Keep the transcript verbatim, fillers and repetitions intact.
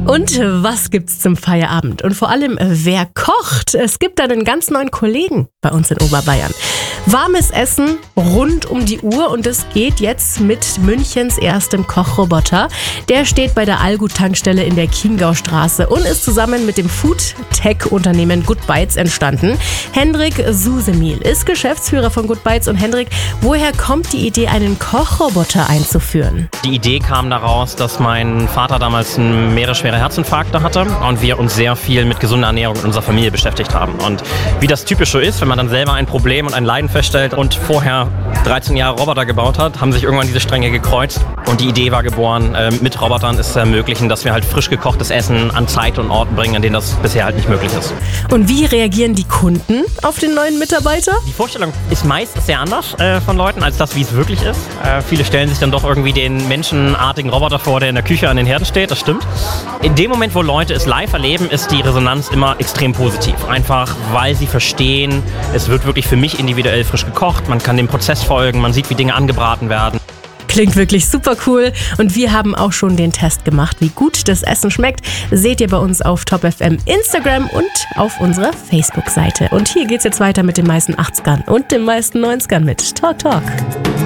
Und was gibt's zum Feierabend? Und vor allem, wer kocht? Es gibt einen ganz neuen Kollegen bei uns in Oberbayern. Warmes Essen rund um die Uhr und es geht jetzt mit Münchens erstem Kochroboter. Der steht bei der Allgut-Tankstelle in der Chiemgaustraße und ist zusammen mit dem Food-Tech-Unternehmen Good Bites entstanden. Hendrik Susemil ist Geschäftsführer von Good Bites. Und Hendrik, woher kommt die Idee, einen Kochroboter einzuführen? Die Idee kam daraus, dass mein Vater damals einen mehrere Herzinfarkte hatte und wir uns sehr viel mit gesunder Ernährung in unserer Familie beschäftigt haben. Und wie das typisch so ist, wenn man dann selber ein Problem und ein Leiden feststellt und vorher dreizehn Jahre Roboter gebaut hat, haben sich irgendwann diese Stränge gekreuzt und die Idee war geboren, äh, mit Robotern es zu ermöglichen, dass wir halt frisch gekochtes Essen an Zeit und Orten bringen, an denen das bisher halt nicht möglich ist. Und wie reagieren die Kunden auf den neuen Mitarbeiter? Die Vorstellung ist meistens sehr anders äh, von Leuten, als das, wie es wirklich ist. Äh, viele stellen sich dann doch irgendwie den menschenartigen Roboter vor, der in der Küche an den Herden steht, das stimmt. In dem Moment, wo Leute es live erleben, ist die Resonanz immer extrem positiv. Einfach, weil sie verstehen, es wird wirklich für mich individuell frisch gekocht, man kann dem Prozess folgen, man sieht, wie Dinge angebraten werden. Klingt wirklich super cool und wir haben auch schon den Test gemacht, wie gut das Essen schmeckt. Seht ihr bei uns auf Top F M Instagram und auf unserer Facebook-Seite. Und hier geht's jetzt weiter mit den meisten achtzigern und den meisten neunzigern mit Talk Talk.